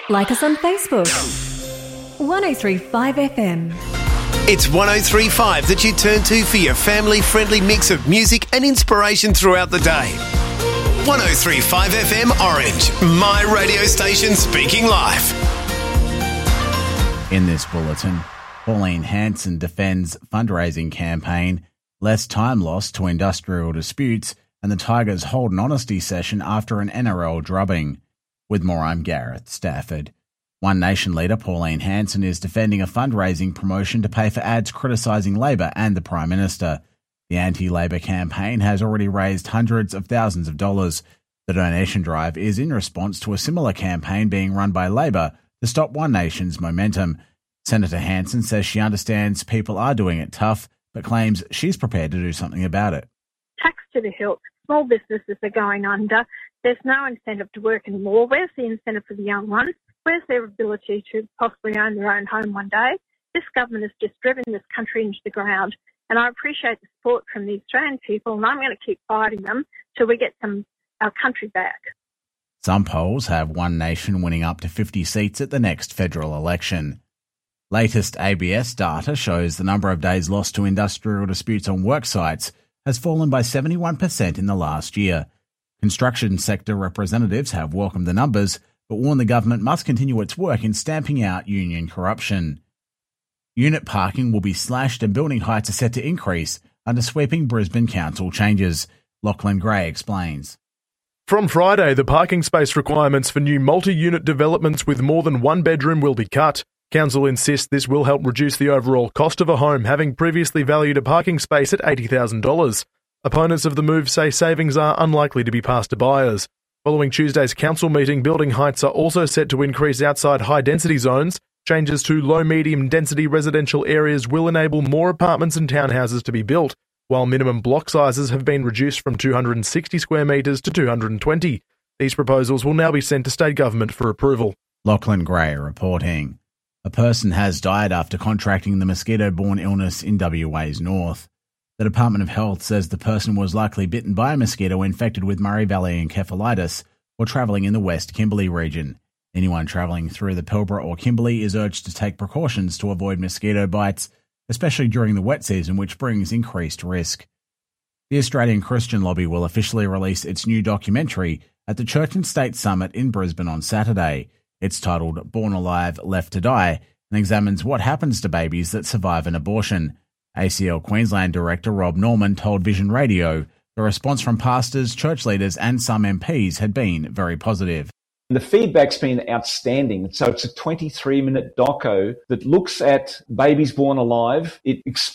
Like us on Facebook. 1035 FM. It's 1035 that you turn to for your family-friendly mix of music and inspiration throughout the day. 1035 FM Orange, my radio station speaking live. In this bulletin, Pauline Hanson defends fundraising campaign, less time lost to industrial disputes, and the Tigers hold an honesty session after an NRL drubbing. With more, I'm Gareth Stafford. One Nation leader Pauline Hanson is defending a fundraising promotion to pay for ads criticising Labor and the Prime Minister. The anti-Labor campaign has already raised hundreds of thousands of dollars. The donation drive is in response to a similar campaign being run by Labor to stop One Nation's momentum. Senator Hanson says she understands people are doing it tough, but claims she's prepared to do something about it. Tax to the hilt. Small businesses are going under. There's no incentive to work anymore. Where's the incentive for the young ones? Where's their ability to possibly own their own home one day? This government has just driven this country into the ground, and I appreciate the support from the Australian people, and I'm going to keep fighting them till we get our country back. Some polls have One Nation winning up to 50 seats at the next federal election. Latest ABS data shows the number of days lost to industrial disputes on work sites has fallen by 71% in the last year. Construction sector representatives have welcomed the numbers, but warn the government must continue its work in stamping out union corruption. Unit parking will be slashed and building heights are set to increase under sweeping Brisbane Council changes. Lachlan Gray explains. From Friday, the parking space requirements for new multi-unit developments with more than one bedroom will be cut. Council insists this will help reduce the overall cost of a home, having previously valued a parking space at $80,000. Opponents of the move say savings are unlikely to be passed to buyers. Following Tuesday's council meeting, building heights are also set to increase outside high-density zones. Changes to low-medium density residential areas will enable more apartments and townhouses to be built, while minimum block sizes have been reduced from 260 square metres to 220. These proposals will now be sent to state government for approval. Lachlan Gray reporting. A person has died after contracting the mosquito-borne illness in WA's north. The Department of Health says the person was likely bitten by a mosquito infected with Murray Valley encephalitis while travelling in the West Kimberley region. Anyone travelling through the Pilbara or Kimberley is urged to take precautions to avoid mosquito bites, especially during the wet season, which brings increased risk. The Australian Christian Lobby will officially release its new documentary at the Church and State Summit in Brisbane on Saturday. It's titled Born Alive, Left to Die and examines what happens to babies that survive an abortion. ACL Queensland Director Rob Norman told Vision Radio the response from pastors, church leaders and some MPs had been very positive. The feedback's been outstanding. So it's a 23-minute doco that looks at babies born alive. It